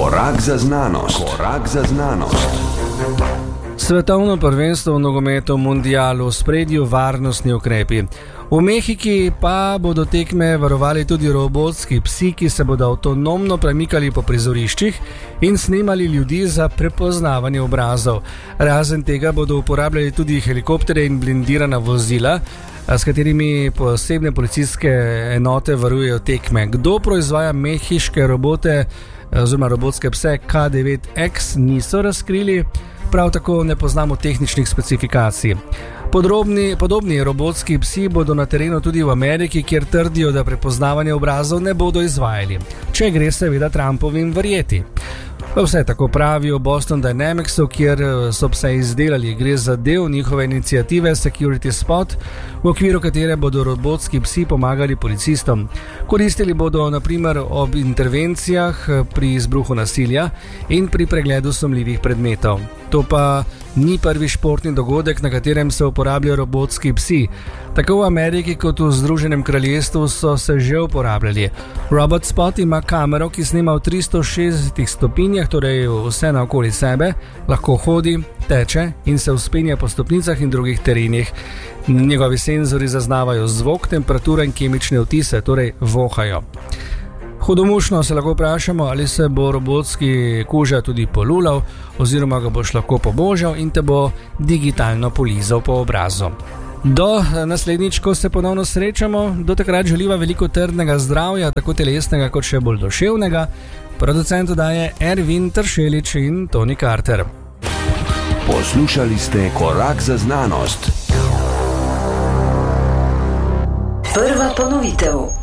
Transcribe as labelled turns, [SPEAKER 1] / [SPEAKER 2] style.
[SPEAKER 1] Korak za znanost. Korak za znanost.
[SPEAKER 2] Svetovno prvenstvo v nogometu mundialu v spredju varnostni ukrepi. V Mehiki pa bodo tekme varovali tudi robotski psi, ki se bodo avtonomno premikali po prizoriščih in snemali ljudi za prepoznavanje obrazov. Razen tega bodo uporabljali tudi helikopterje in blindirana vozila, s katerimi posebne policijske enote varujejo tekme. Kdo proizvaja mehiške robote oziroma robotske pse K9X, niso razkrili, prav tako ne poznamo tehničnih specifikacij. Podobni robotski psi bodo na terenu tudi v Ameriki, kjer trdijo, da prepoznavanje obrazov ne bodo izvajali, če gre seveda Trumpovim verjeti. Vse tako pravijo Boston Dynamicsu, kjer so pse izdelali. Gre za del njihove iniciative Security Spot, v okviru katere bodo robotski psi pomagali policistom. Koristili bodo naprimer ob intervencijah pri izbruhu nasilja in pri pregledu sumljivih predmetov. To pa ni prvi športni dogodek, na katerem se uporabljajo robotski psi. Tako v Ameriki kot v Združenem kraljestvu so se že uporabljali. Robot Spot ima kamero, ki snema v 360 stopinjah, torej vse naokoli sebe, lahko hodi, teče in se vzpenja po stopnicah in drugih terenih. Njegovi senzori zaznavajo zvok, temperaturo in kemične vtise, torej vohajo. Hudomušno se lahko vprašamo, ali se bo robotski kuža tudi polulal oziroma ga boš lahko pobožal in te bo digitalno polizal po obrazu. Do naslednjič, ko se ponovno srečamo, do takrat želiva veliko trdnega zdravja, tako telesnega kot še bolj duševnega. Producent oddaje Ervin Tršelič in Toni Carter.
[SPEAKER 1] Poslušali ste Korak za znanost.
[SPEAKER 3] Prva ponovitev.